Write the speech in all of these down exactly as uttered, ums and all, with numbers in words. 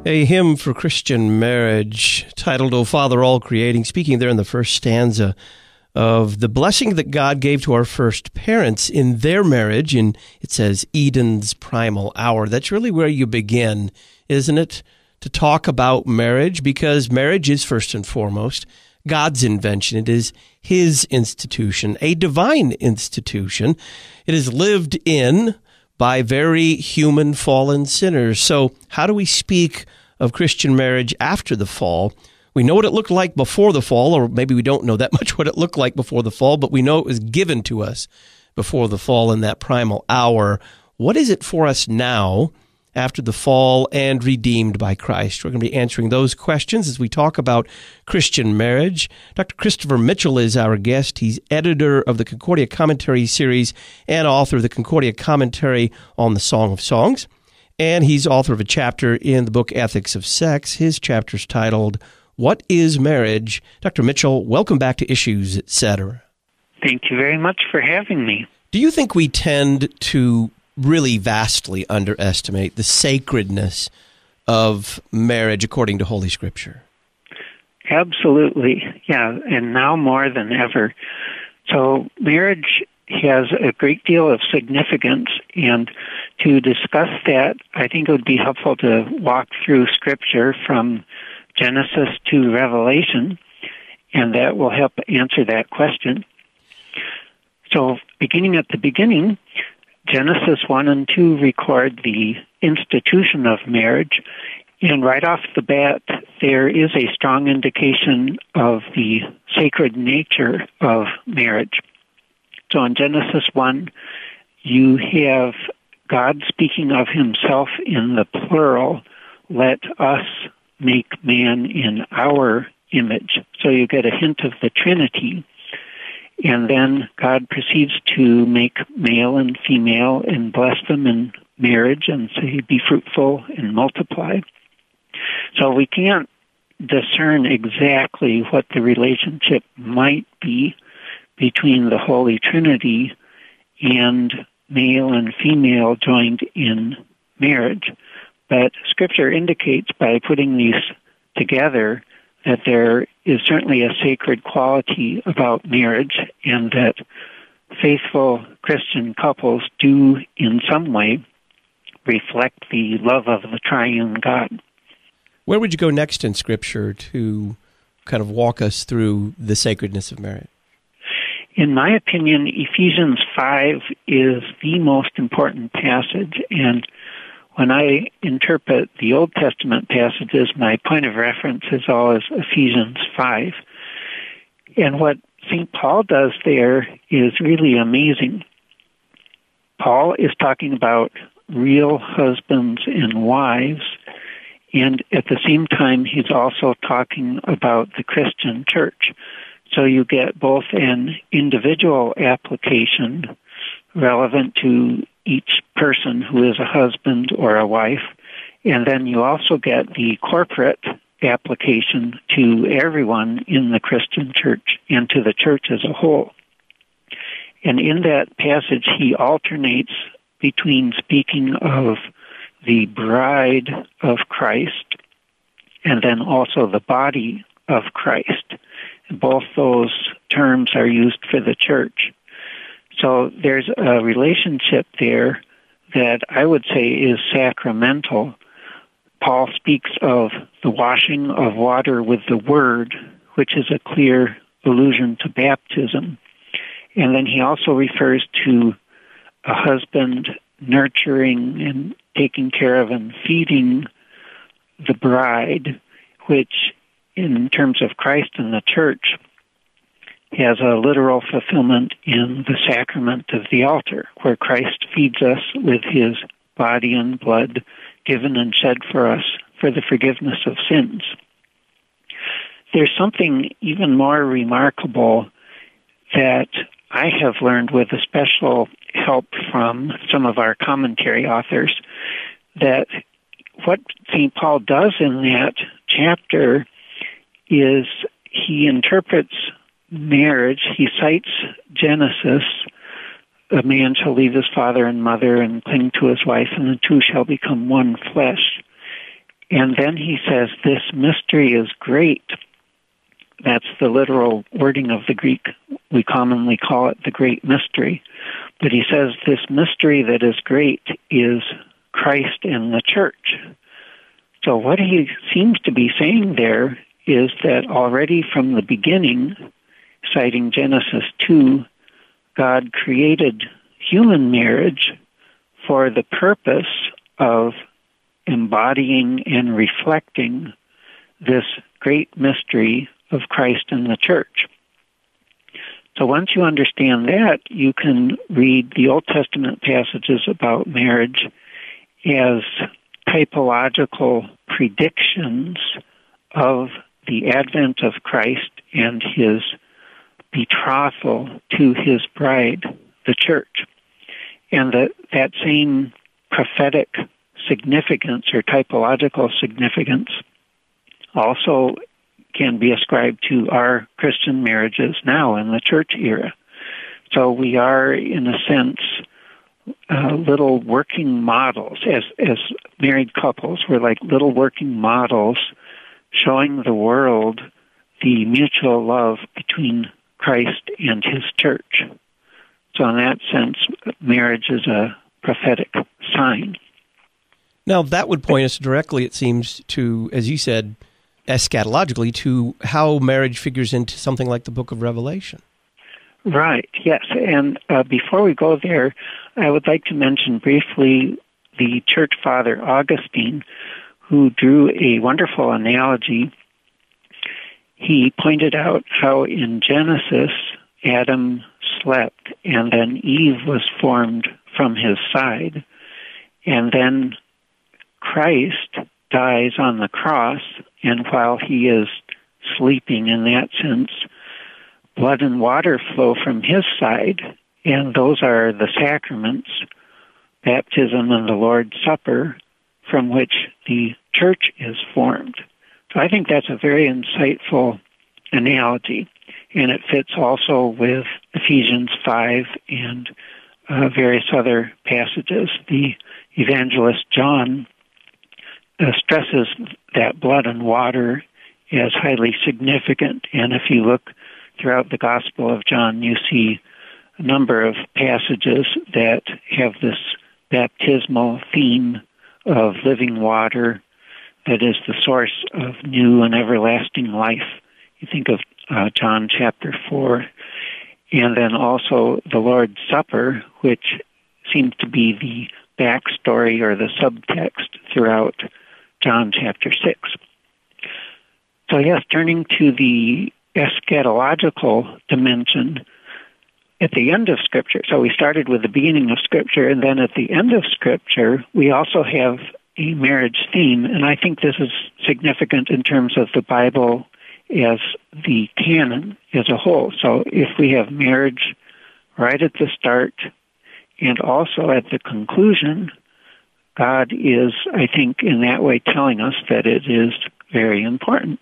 A hymn for Christian marriage titled, O Father, All Creating, speaking there in the first stanza of the blessing that God gave to our first parents in their marriage. And it says Eden's primal hour. That's really where you begin, isn't it? To talk about marriage, because marriage is first and foremost God's invention. It is His institution, a divine institution. It is lived in by very human fallen sinners. So how do we speak of Christian marriage after the fall? We know what it looked like before the fall, or maybe we don't know that much what it looked like before the fall, but we know it was given to us before the fall in that primal hour. What is it for us now after the fall and redeemed by Christ? We're going to be answering those questions as we talk about Christian marriage. Doctor Christopher Mitchell is our guest. He's editor of the Concordia Commentary series and author of the Concordia Commentary on the Song of Songs. And he's author of a chapter in the book Ethics of Sex. His chapter's titled, What is Marriage? Doctor Mitchell, welcome back to Issues, et cetera. Thank you very much for having me. Do you think we tend to really vastly underestimate the sacredness of marriage according to Holy Scripture? Absolutely, yeah, and now more than ever. So marriage has a great deal of significance, and to discuss that, I think it would be helpful to walk through Scripture from Genesis to Revelation, and that will help answer that question. So beginning at the beginning, Genesis one and two record the institution of marriage, and right off the bat, there is a strong indication of the sacred nature of marriage. So in Genesis one, you have God speaking of Himself in the plural, let us make man in our image. So you get a hint of the Trinity. And then God proceeds to make male and female and bless them in marriage and say, be fruitful and multiply. So we can't discern exactly what the relationship might be between the Holy Trinity and male and female joined in marriage. But Scripture indicates by putting these together that there is certainly a sacred quality about marriage, and that faithful Christian couples do in some way reflect the love of the triune God. Where would you go next in Scripture to kind of walk us through the sacredness of marriage? In my opinion, Ephesians five is the most important passage, and when I interpret the Old Testament passages, my point of reference is always Ephesians five. And what Saint Paul does there is really amazing. Paul is talking about real husbands and wives, and at the same time, he's also talking about the Christian church. So you get both an individual application relevant to each person who is a husband or a wife, and then you also get the corporate application to everyone in the Christian church and to the church as a whole. And in that passage, he alternates between speaking of the bride of Christ and then also the body of Christ. Both those terms are used for the church. So there's a relationship there that I would say is sacramental. Paul speaks of the washing of water with the Word, which is a clear allusion to baptism. And then he also refers to a husband nurturing and taking care of and feeding the bride, which in terms of Christ and the church has a literal fulfillment in the sacrament of the altar, where Christ feeds us with His body and blood given and shed for us for the forgiveness of sins. There's something even more remarkable that I have learned with a special help from some of our commentary authors, that what Saint Paul does in that chapter is he interprets marriage. He cites Genesis, a man shall leave his father and mother and cling to his wife, and the two shall become one flesh. And then he says, this mystery is great. That's the literal wording of the Greek. We commonly call it the great mystery. But he says this mystery that is great is Christ and the church. So what he seems to be saying there is that already from the beginning, citing Genesis two, God created human marriage for the purpose of embodying and reflecting this great mystery of Christ and the church. So once you understand that, you can read the Old Testament passages about marriage as typological predictions of the advent of Christ and his betrothal to his bride, the church. And that, that same prophetic significance or typological significance also can be ascribed to our Christian marriages now in the church era. So we are, in a sense, uh, little working models. As, as married couples, we're like little working models showing the world the mutual love between Christ and his church. So in that sense, marriage is a prophetic sign. Now, that would point us directly, it seems, to, as you said, eschatologically, to how marriage figures into something like the book of Revelation. Right, yes. And uh, before we go there, I would like to mention briefly the church father Augustine, who drew a wonderful analogy. He pointed out how in Genesis, Adam slept, and then Eve was formed from his side, and then Christ dies on the cross, and while he is sleeping in that sense, blood and water flow from his side, and those are the sacraments, baptism and the Lord's Supper, from which the church is formed. So I think that's a very insightful analogy, and it fits also with Ephesians five and uh, various other passages. The evangelist John uh, stresses that blood and water as highly significant, and if you look throughout the Gospel of John, you see a number of passages that have this baptismal theme of living water that is the source of new and everlasting life. You think of uh, John chapter four, and then also the Lord's Supper, which seems to be the backstory or the subtext throughout John chapter six. So yes, turning to the eschatological dimension, at the end of Scripture, so we started with the beginning of Scripture, and then at the end of Scripture, we also have a marriage theme, and I think this is significant in terms of the Bible as the canon as a whole. So if we have marriage right at the start and also at the conclusion, God is, I think, in that way telling us that it is very important.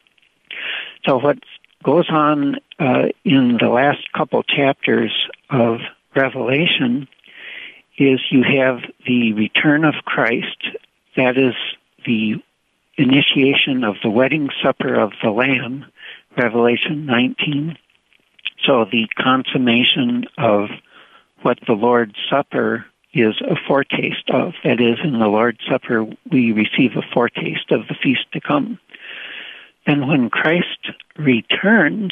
So what goes on uh, in the last couple chapters of Revelation is you have the return of Christ. That is the initiation of the wedding supper of the Lamb, Revelation nineteen. So the consummation of what the Lord's Supper is a foretaste of. That is, in the Lord's Supper, we receive a foretaste of the feast to come. And when Christ returns,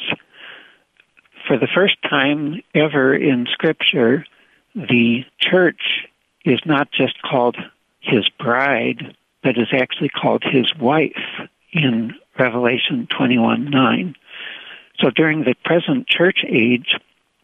for the first time ever in Scripture, the church is not just called his bride, but is actually called his wife in Revelation twenty-one nine. So during the present church age,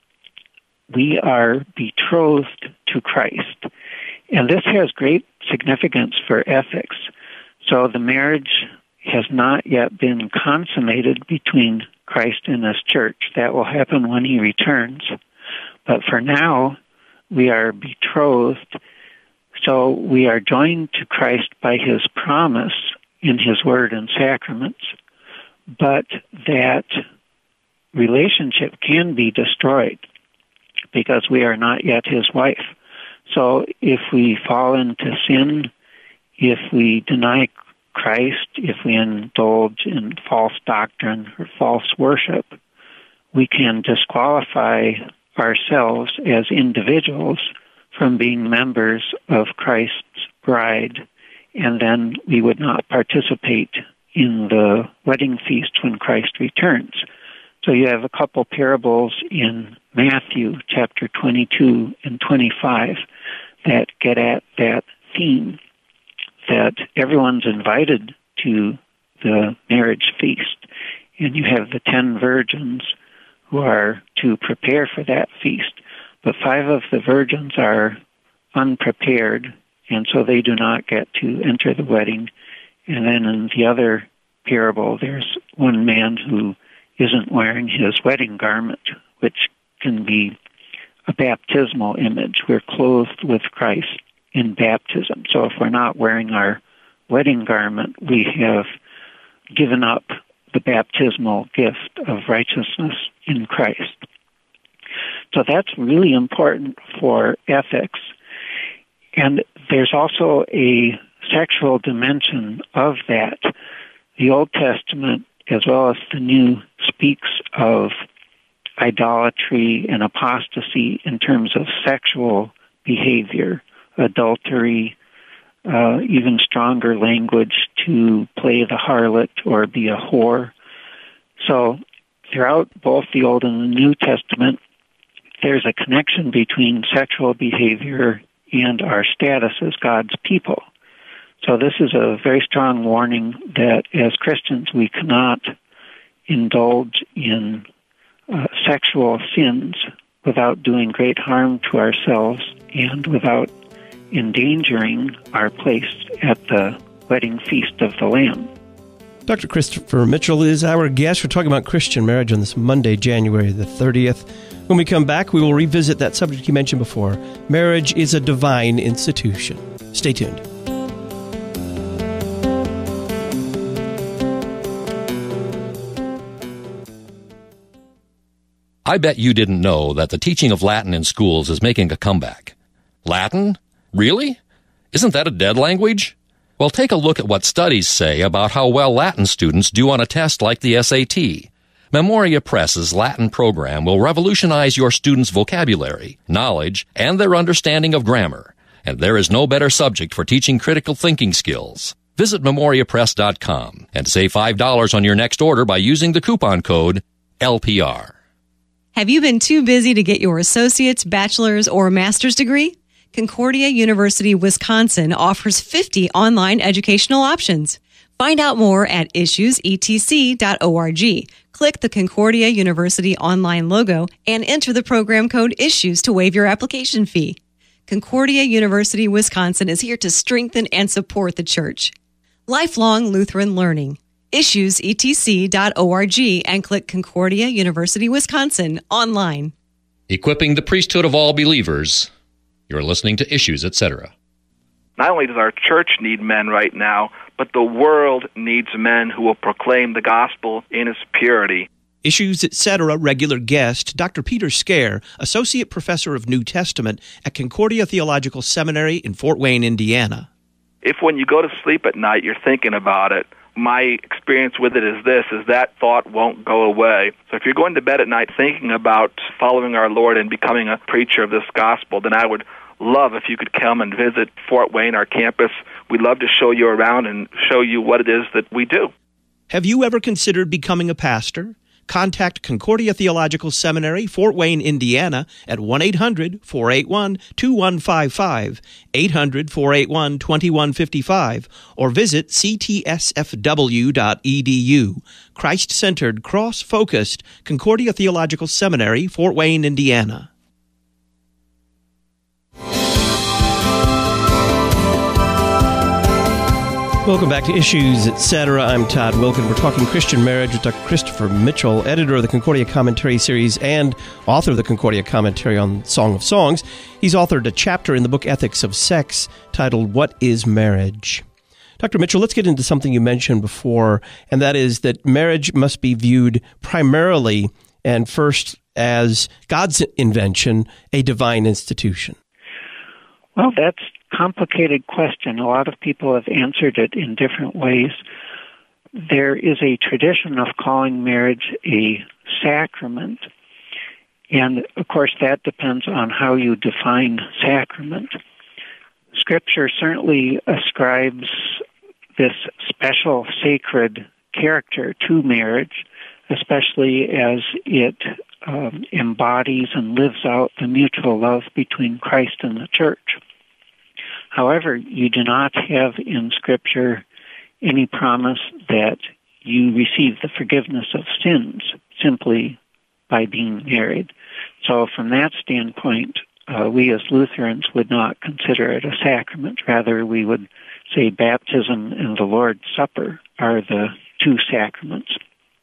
we are betrothed to Christ. And this has great significance for ethics. So the marriage has not yet been consummated between Christ and his church. That will happen when he returns. But for now, we are betrothed. So we are joined to Christ by his promise in his word and sacraments. But that relationship can be destroyed because we are not yet his wife. So if we fall into sin, if we deny Christ, if we indulge in false doctrine or false worship, we can disqualify ourselves as individuals from being members of Christ's bride, and then we would not participate in the wedding feast when Christ returns. So you have a couple parables in Matthew chapter twenty-two and twenty-five that get at that theme, that everyone's invited to the marriage feast. And you have the ten virgins who are to prepare for that feast. But five of the virgins are unprepared, and so they do not get to enter the wedding. And then in the other parable, there's one man who isn't wearing his wedding garment, which can be a baptismal image. We're clothed with Christ in baptism. So if we're not wearing our wedding garment, we have given up the baptismal gift of righteousness in Christ. So that's really important for ethics. And there's also a sexual dimension of that. The Old Testament, as well as the New, speaks of idolatry and apostasy in terms of sexual behavior, adultery, uh, even stronger language to play the harlot or be a whore. So throughout both the Old and the New Testament, there's a connection between sexual behavior and our status as God's people. So this is a very strong warning that as Christians we cannot indulge in uh, sexual sins without doing great harm to ourselves and without endangering our place at the wedding feast of the Lamb. Doctor Christopher Mitchell is our guest. We're talking about Christian marriage on this Monday, January the thirtieth. When we come back, we will revisit that subject you mentioned before. Marriage is a divine institution. Stay tuned. I bet you didn't know that the teaching of Latin in schools is making a comeback. Latin? Really? Isn't that a dead language? Well, take a look at what studies say about how well Latin students do on a test like the S A T. Memoria Press's Latin program will revolutionize your students' vocabulary, knowledge, and their understanding of grammar. And there is no better subject for teaching critical thinking skills. Visit memoria press dot com and save five dollars on your next order by using the coupon code L P R. Have you been too busy to get your associate's, bachelor's, or master's degree? Concordia University Wisconsin offers fifty online educational options. Find out more at issues e t c dot org. Click the Concordia University online logo and enter the program code ISSUES to waive your application fee. Concordia University Wisconsin is here to strengthen and support the church. Lifelong Lutheran Learning. issues e t c dot org and click Concordia University Wisconsin online. Equipping the priesthood of all believers. You're listening to Issues, et cetera. Not only does our church need men right now, but the world needs men who will proclaim the gospel in its purity. Issues, et cetera. Regular guest, Doctor Peter Scare, Associate Professor of New Testament at Concordia Theological Seminary in Fort Wayne, Indiana. If when you go to sleep at night you're thinking about it, my experience with it is this, is that thought won't go away. So if you're going to bed at night thinking about following our Lord and becoming a preacher of this gospel, then I would love if you could come and visit Fort Wayne, our campus. We'd love to show you around and show you what it is that we do. Have you ever considered becoming a pastor? Contact Concordia Theological Seminary, Fort Wayne, Indiana, at one eight hundred four eight one two one five five, eight hundred four eight one two one five five, or visit c t s f w dot e d u. Christ-centered, cross-focused Concordia Theological Seminary, Fort Wayne, Indiana. Welcome back to Issues, et cetera. I'm Todd Wilkin. We're talking Christian marriage with Doctor Christopher Mitchell, editor of the Concordia Commentary series and author of the Concordia Commentary on Song of Songs. He's authored a chapter in the book Ethics of Sex titled, What is Marriage? Doctor Mitchell, let's get into something you mentioned before, and that is that marriage must be viewed primarily and first as God's invention, a divine institution. Well, that's complicated question. A lot of people have answered it in different ways. There is a tradition of calling marriage a sacrament. And, of course, that depends on how you define sacrament. Scripture certainly ascribes this special sacred character to marriage, especially as it um, embodies and lives out the mutual love between Christ and the church. However, you do not have in Scripture any promise that you receive the forgiveness of sins simply by being married. So from that standpoint, uh, we as Lutherans would not consider it a sacrament. Rather, we would say baptism and the Lord's Supper are the two sacraments.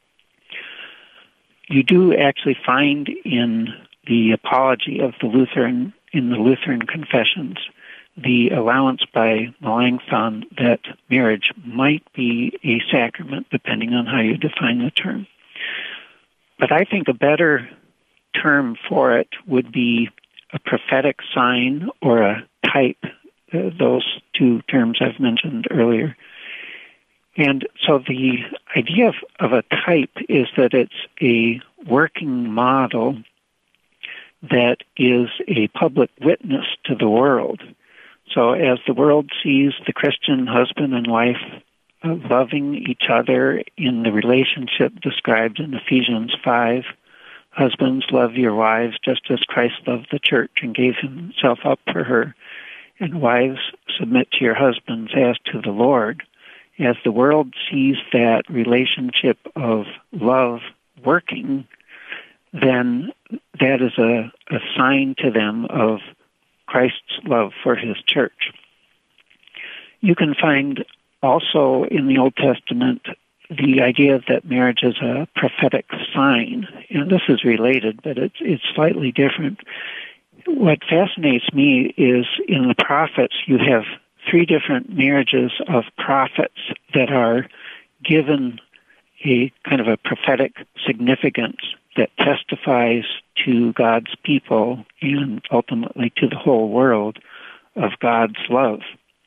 You do actually find in the apology of the Lutheran, in the Lutheran confessions, the allowance by Melanchthon that marriage might be a sacrament, depending on how you define the term. But I think a better term for it would be a prophetic sign or a type, uh, those two terms I've mentioned earlier. And so the idea of, of a type is that it's a working model that is a public witness to the world. So as the world sees the Christian husband and wife uh, loving each other in the relationship described in Ephesians five, husbands, love your wives just as Christ loved the church and gave himself up for her, and wives, submit to your husbands as to the Lord. As the world sees that relationship of love working, then that is a, a sign to them of Christ's love for his church. You can find also in the Old Testament the idea that marriage is a prophetic sign. And this is related, but it's, it's slightly different. What fascinates me is in the prophets, you have three different marriages of prophets that are given a kind of a prophetic significance that testifies to God's people and ultimately to the whole world of God's love.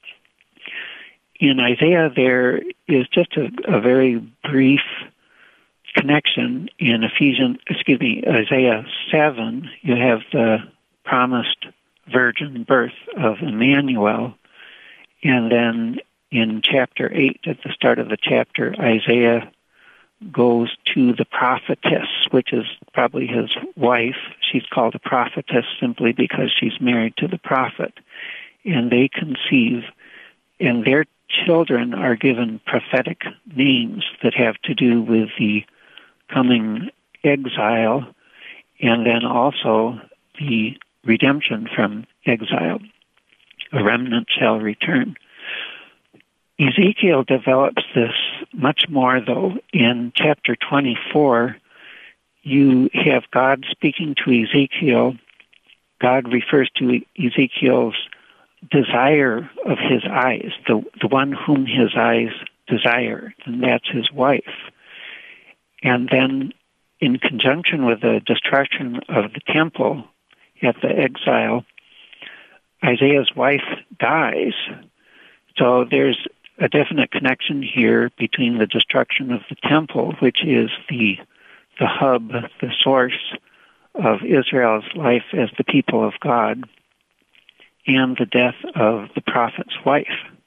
In Isaiah, there is just a, a very brief connection. In Ephesians, excuse me, Isaiah seven, you have the promised virgin birth of Emmanuel. And then in chapter eight, at the start of the chapter, Isaiah goes to the prophetess, which is probably his wife. She's called a prophetess simply because she's married to the prophet. And they conceive, and their children are given prophetic names that have to do with the coming exile and then also the redemption from exile. A remnant shall return. Ezekiel develops this much more, though. In chapter twenty-four, you have God speaking to Ezekiel. God refers to Ezekiel's desire of his eyes, the, the one whom his eyes desire, and that's his wife. And then in conjunction with the destruction of the temple at the exile, Isaiah's wife dies. So there's a definite connection here between the destruction of the temple, which is the the hub, the source of Israel's life as the people of God, and the death of the prophet's wife.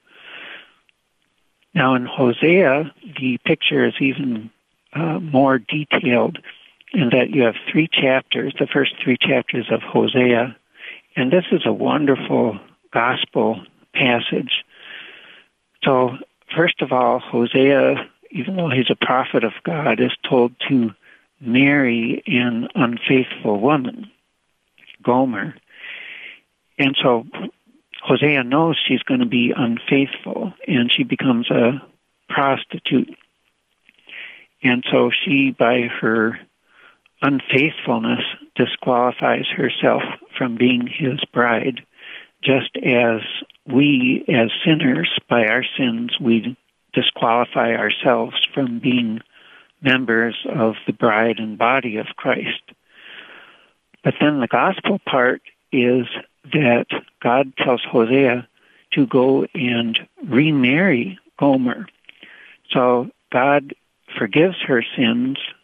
Now in Hosea, the picture is even uh, more detailed in that you have three chapters, the first three chapters of Hosea, and this is a wonderful gospel passage. So, first of all, Hosea, even though he's a prophet of God, is told to marry an unfaithful woman, Gomer. And so Hosea knows she's going to be unfaithful, and she becomes a prostitute. And so she, by her unfaithfulness, disqualifies herself from being his bride, just as we, as sinners, by our sins, we disqualify ourselves from being members of the bride and body of Christ. But then the gospel part is that God tells Hosea to go and remarry Gomer. So God forgives her sins